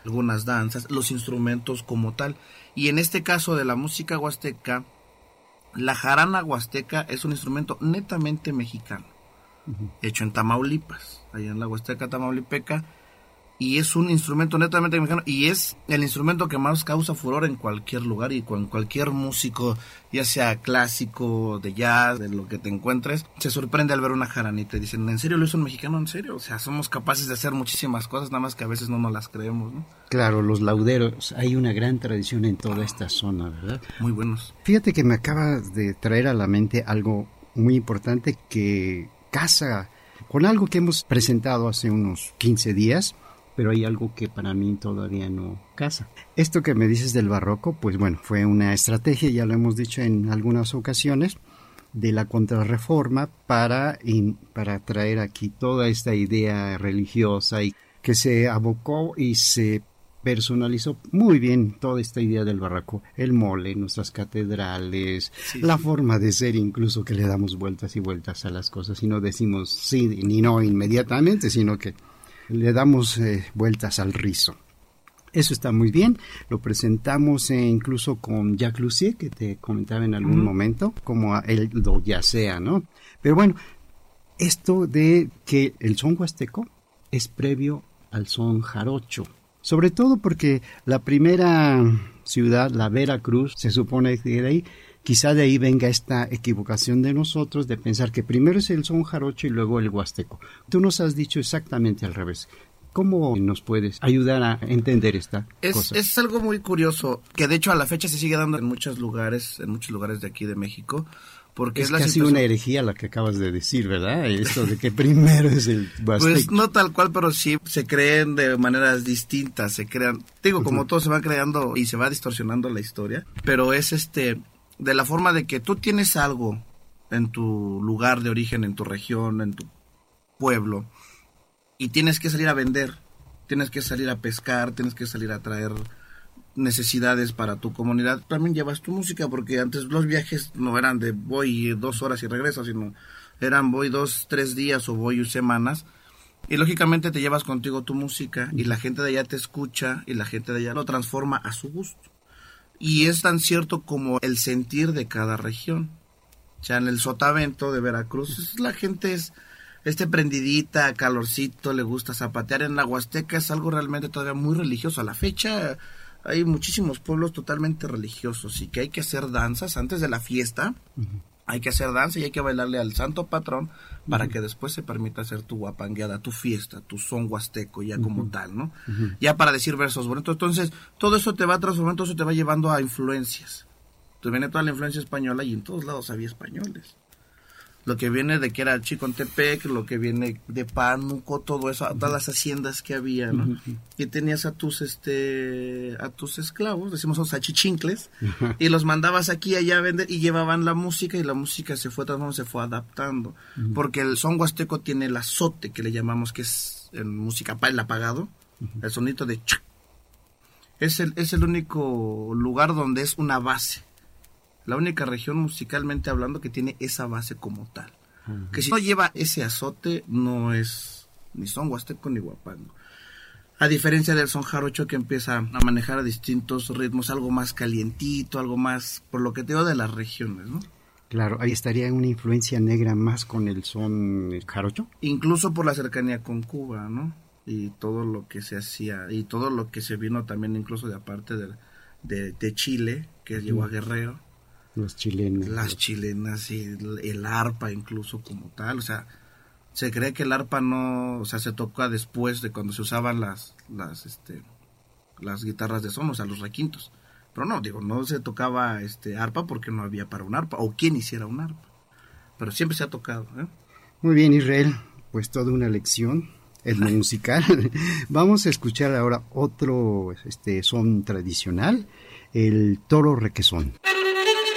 algunas danzas, los instrumentos como tal. Y en este caso de la música huasteca, la jarana huasteca es un instrumento netamente mexicano, hecho en Tamaulipas, allá en la Huasteca Tamaulipeca, y es un instrumento netamente mexicano, y es el instrumento que más causa furor en cualquier lugar y con cualquier músico, ya sea clásico, de jazz, de lo que te encuentres, se sorprende al ver una jaranita y dicen, ¿en serio lo hizo un mexicano? ¿En serio? O sea, somos capaces de hacer muchísimas cosas, nada más que a veces no nos las creemos, ¿no? Claro, los lauderos, hay una gran tradición en toda esta zona, ¿verdad? Muy buenos. Fíjate que me acabas de traer a la mente algo muy importante que casa con algo que hemos presentado hace unos 15 días, pero hay algo que para mí todavía no casa. Esto que me dices del barroco, pues bueno, fue una estrategia, ya lo hemos dicho en algunas ocasiones, de la Contrarreforma para traer aquí toda esta idea religiosa y que se abocó y se personalizó muy bien toda esta idea del barroco, el mole, nuestras catedrales, la forma de ser incluso, que le damos vueltas y vueltas a las cosas y no decimos sí ni no inmediatamente, sino que le damos vueltas al rizo. Eso está muy bien, lo presentamos incluso con Jacques Lussier, que te comentaba en algún momento, como él lo ya sea, ¿no? Pero bueno, esto de que el son huasteco es previo al son jarocho, sobre todo porque la primera ciudad, la Veracruz, se supone que de ahí, quizá de ahí venga esta equivocación de nosotros de pensar que primero es el son jarocho y luego el huasteco. Tú nos has dicho exactamente al revés. ¿Cómo nos puedes ayudar a entender esta cosa? Es algo muy curioso, que de hecho a la fecha se sigue dando en muchos lugares de aquí de México, porque es casi una herejía la que acabas de decir, ¿verdad? Esto de que primero es el huasteco. Pues no tal cual, pero sí se creen de maneras distintas, se crean, digo, como todo se va creando y se va distorsionando la historia, pero es de la forma de que tú tienes algo en tu lugar de origen, en tu región, en tu pueblo, y tienes que salir a vender, tienes que salir a pescar, tienes que salir a traer necesidades para tu comunidad. También llevas tu música, porque antes los viajes no eran de voy 2 horas y regreso, sino eran voy 2, 3 días o voy semanas. Y lógicamente te llevas contigo tu música y la gente de allá te escucha y la gente de allá lo transforma a su gusto. Y es tan cierto como el sentir de cada región. O sea, en el Sotavento de Veracruz, la gente es prendidita, calorcito, le gusta zapatear. En la Huasteca es algo realmente todavía muy religioso. A la fecha hay muchísimos pueblos totalmente religiosos y que hay que hacer danzas antes de la fiesta. Hay que hacer danza y hay que bailarle al santo patrón para que después se permita hacer tu guapangueada, tu fiesta, tu son huasteco ya como tal, ¿no? Ya para decir versos bonitos. Entonces, todo eso te va transformando, todo eso te va llevando a influencias. Entonces viene toda la influencia española y en todos lados había españoles. Lo que viene de que era Chicontepec, lo que viene de Pánuco, todo eso, todas las haciendas que había, ¿no? Y tenías a tus esclavos, decimos los achichincles, y los mandabas aquí allá a vender y llevaban la música y la música se fue transformando, se fue adaptando, porque el son huasteco tiene el azote que le llamamos, que es en música el apagado, el sonito de ch. Es el único lugar donde es una base. La única región musicalmente hablando que tiene esa base como tal. Que si no lleva ese azote, no es ni son huasteco ni guapango. A diferencia del son jarocho, que empieza a manejar distintos ritmos, algo más calientito, algo más, por lo que te digo, de las regiones, ¿no? Claro, ahí estaría una influencia negra más con el son jarocho. Incluso por la cercanía con Cuba, ¿no? Y todo lo que se hacía, y todo lo que se vino también incluso de aparte de Chile, que llegó a Guerrero. Las chilenas y el arpa incluso como tal, o sea, se cree que el arpa no, o sea, se toca después de cuando se usaban las guitarras de son, o sea, los requintos. Pero no, digo, no se tocaba arpa porque no había para un arpa, o quien hiciera un arpa. Pero siempre se ha tocado, ¿eh? Muy bien, Israel, pues toda una lección etnomusical. Vamos a escuchar ahora otro son tradicional, el toro requesón.